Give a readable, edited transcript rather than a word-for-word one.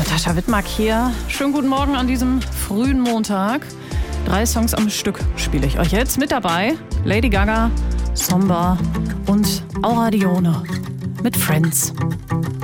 Natascha Wittmark hier. Schönen guten Morgen an diesem frühen Montag. 3 Songs am Stück spiele ich euch jetzt. Mit dabei Lady Gaga, Somba und Aura Dione mit Friends.